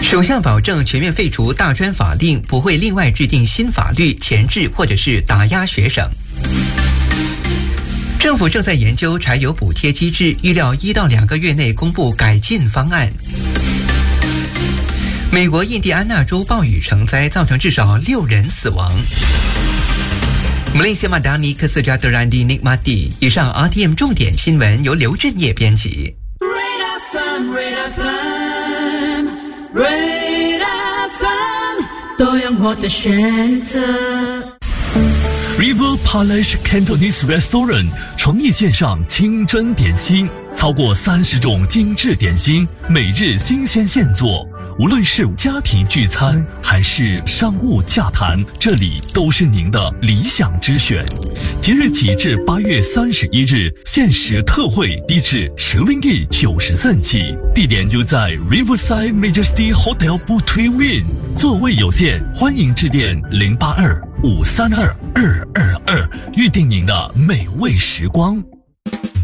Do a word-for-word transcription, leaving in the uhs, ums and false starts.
首相保证全面废除大专法令，不会另外制定新法律钳制或者是打压学生。政府正在研究柴油补贴机制，预料一到两个月内公布改进方案。美国印第安纳州暴雨成灾，造成至少六人死亡。Malaysia Madani Kesejahteraan Randi Nikmati。以上 R T M 重点新闻由刘振业编辑。 Red F M， 多样化的选择。 River Palace Cantonese Restaurant 诚意献上清真点心，超过三十种精致点心，每日新鲜现做。无论是家庭聚餐还是商务洽谈，这里都是您的理想之选。即日起至八月三十一日，限时特惠低至十令吉九十三起，地点就在 Riverside Majesty Hotel Butui Win。座位有限，欢迎致电零八二五三二二二二，预定您的美味时光。